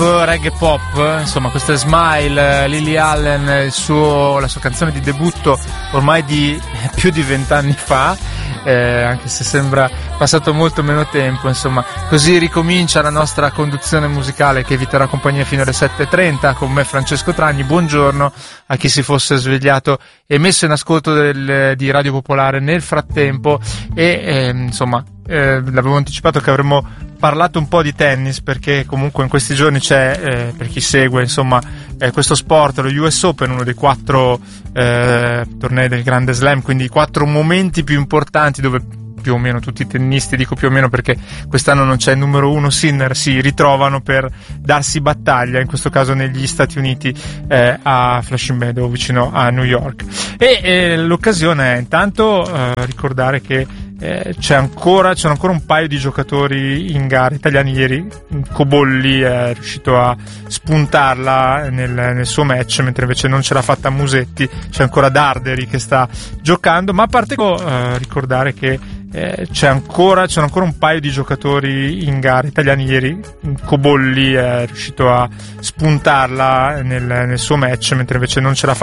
reggae pop, insomma, questo è Smile, Lily Allen, la sua canzone di debutto ormai di più di 20 anni fa, anche se sembra passato molto meno tempo. Insomma, così ricomincia la nostra conduzione musicale che vi terrà compagnia fino alle 7:30 con me, Francesco Tragni. Buongiorno a chi si fosse svegliato e messo in ascolto di Radio Popolare nel frattempo insomma, l'avevo anticipato che avremmo parlato un po' di tennis, perché comunque in questi giorni c'è, per chi segue insomma questo sport, lo US Open, uno dei 4 tornei del Grande Slam, quindi i 4 momenti più importanti dove più o meno tutti i tennisti, dico più o meno perché quest'anno non c'è il numero 1 Sinner, si ritrovano per darsi battaglia, in questo caso negli Stati Uniti, a Flushing Meadow vicino a New York. E l'occasione è intanto ricordare che c'erano ancora un paio di giocatori in gara italiani. Ieri Cobolli è riuscito a spuntarla nel suo match, mentre invece non ce l'ha fatta Musetti. C'è ancora Darderi che sta giocando, ma a parte ricordare che c'erano ancora un paio di giocatori in gara italiani. Ieri Cobolli è riuscito a spuntarla nel suo match, mentre invece non ce l'ha fatta